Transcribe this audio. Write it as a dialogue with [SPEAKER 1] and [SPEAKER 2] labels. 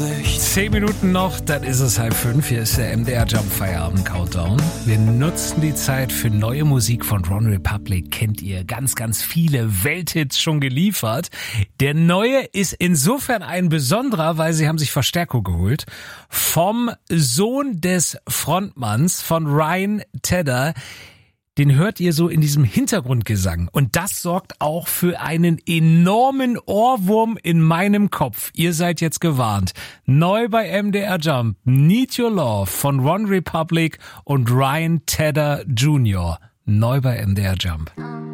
[SPEAKER 1] Gesicht.
[SPEAKER 2] 10 Minuten noch, dann ist es 4:30. Hier ist der MDR Jump Feierabend Countdown. Wir nutzen die Zeit für neue Musik von One Republic. Kennt ihr ganz, ganz viele Welthits schon geliefert. Der neue ist insofern ein besonderer, weil sie haben sich Verstärkung geholt. Vom Sohn des Frontmanns, von Ryan Tedder. Den hört ihr so in diesem Hintergrundgesang. Und das sorgt auch für einen enormen Ohrwurm in meinem Kopf. Ihr seid jetzt gewarnt. Neu bei MDR Jump. Need Your Love von One Republic und Ryan Tedder Jr. Neu bei MDR Jump.